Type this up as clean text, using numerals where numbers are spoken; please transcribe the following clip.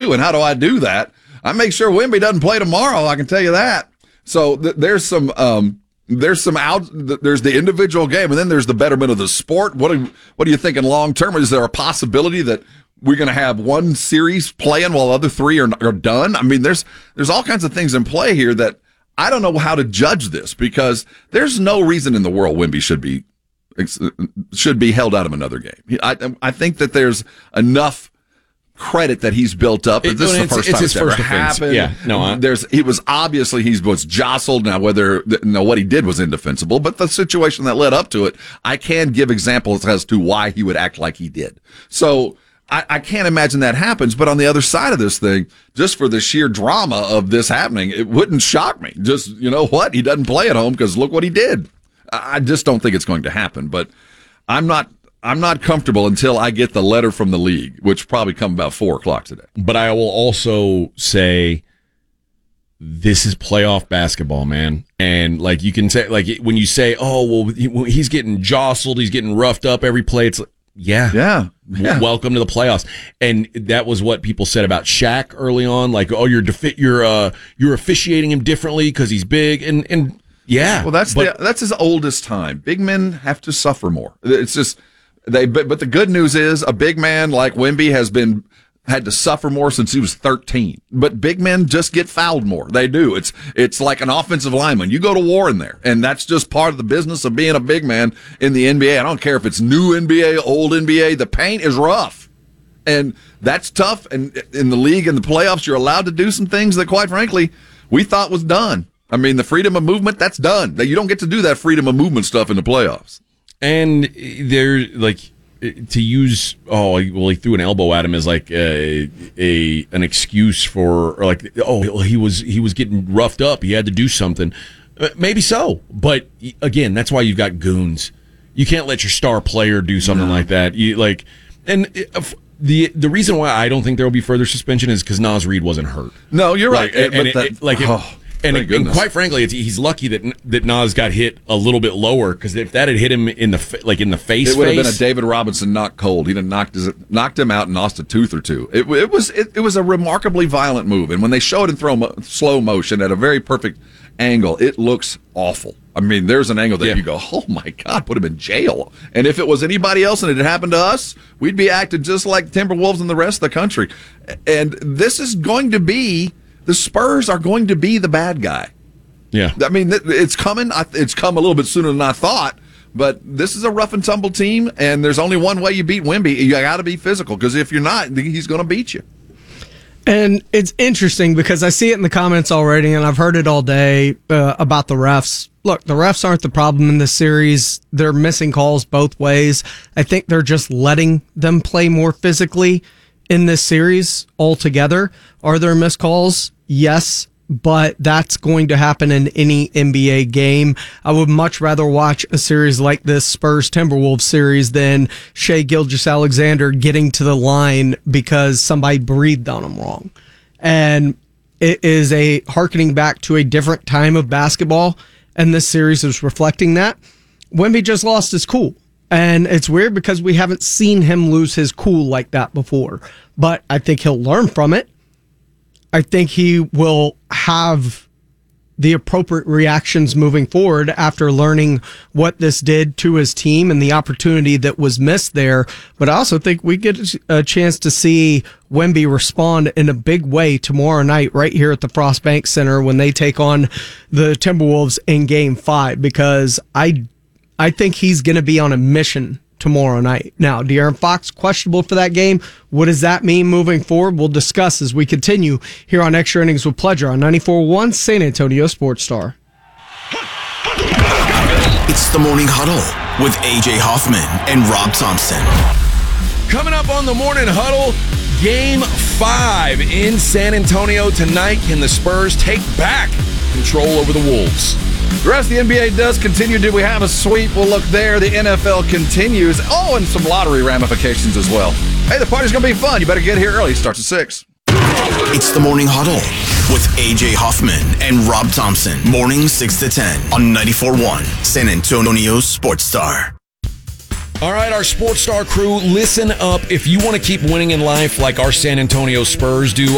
too. And how do I do that? I make sure Wemby doesn't play tomorrow. I can tell you that. So there's the individual game, and then there's the betterment of the sport. What are you thinking long term? Is there a possibility that we're going to have one series playing while other three are done? I mean, there's all kinds of things in play here that I don't know how to judge this, because there's no reason in the world Wemby should be held out of another game. I think that there's enough credit that he's built up. This is the first time it's ever happened. Yeah, no, he was jostled. Now, what he did was indefensible, but the situation that led up to it, I can give examples as to why he would act like he did. So I can't imagine that happens. But on the other side of this thing, just for the sheer drama of this happening, it wouldn't shock me. Just, you know what? He doesn't play at home because look what he did. I just don't think it's going to happen. But I'm not comfortable until I get the letter from the league, which probably come about 4:00 today. But I will also say, this is playoff basketball, man. And like you can say, like when you say, oh, well, he's getting jostled, he's getting roughed up every play. It's like, yeah. Welcome to the playoffs. And that was what people said about Shaq early on. Like, oh, you're officiating him differently because he's big. And yeah. Well, that's his oldest time. Big men have to suffer more. It's just but the good news is a big man like Wemby had to suffer more since he was 13. But big men just get fouled more. They do. It's like an offensive lineman. You go to war in there, and that's just part of the business of being a big man in the NBA. I don't care if it's new NBA, old NBA. The paint is rough, and that's tough. And in the league and the playoffs, you're allowed to do some things that, quite frankly, we thought was done. I mean, the freedom of movement, that's done. You don't get to do that freedom of movement stuff in the playoffs. And they're like, to use, he threw an elbow at him as like an excuse for, or like, he was getting roughed up, he had to do something. Maybe so, but again, that's why you've got goons. You can't let your star player do something like that. The reason why I don't think there will be further suspension is because Naz Reid wasn't hurt. No, you're right. And quite frankly, he's lucky that Naz got hit a little bit lower, because if that had hit him in the face, it would have been a David Robinson knock cold. He'd have knocked him out and lost a tooth or two. It was a remarkably violent move, and when they show it in slow motion at a very perfect angle, it looks awful. I mean, there's an angle that you go, oh my God, put him in jail. And if it was anybody else and it had happened to us, we'd be acting just like Timberwolves and the rest of the country. And this is going to be. The Spurs are going to be the bad guy. Yeah. I mean, it's coming. It's come a little bit sooner than I thought, but this is a rough and tumble team, and there's only one way you beat Wemby. You got to be physical, because if you're not, he's going to beat you. And it's interesting because I see it in the comments already, and I've heard it all day about the refs. Look, the refs aren't the problem in this series. They're missing calls both ways. I think they're just letting them play more physically in this series altogether. Are there missed calls? Yes, but that's going to happen in any NBA game. I would much rather watch a series like this Spurs-Timberwolves series than Shai Gilgeous-Alexander getting to the line because somebody breathed on him wrong. And it is a hearkening back to a different time of basketball, and this series is reflecting that. Wemby just lost his cool. And it's weird because we haven't seen him lose his cool like that before. But I think he'll learn from it. I think he will have the appropriate reactions moving forward after learning what this did to his team and the opportunity that was missed there. But I also think we get a chance to see Wemby respond in a big way tomorrow night right here at the Frost Bank Center when they take on the Timberwolves in Game 5, because I think he's going to be on a mission tomorrow night. Now, De'Aaron Fox questionable for that game. What does that mean moving forward? We'll discuss as we continue here on Extra Innings with Pleasure on 94.1 San Antonio Sports Star. It's the Morning Huddle with A.J. Hoffman and Rob Thompson. Coming up on the Morning Huddle, Game 5 in San Antonio tonight. Can the Spurs take back control over the Wolves? The rest of the NBA does continue. Do we have a sweep? We'll look there. The NFL continues. Oh, and some lottery ramifications as well. Hey, the party's going to be fun. You better get here early. It starts at 6. It's the Morning Huddle with A.J. Hoffman and Rob Thompson. Mornings 6 to 10 on 94.1 San Antonio Sports Star. All right, our Sports Star crew, listen up. If you want to keep winning in life like our San Antonio Spurs do,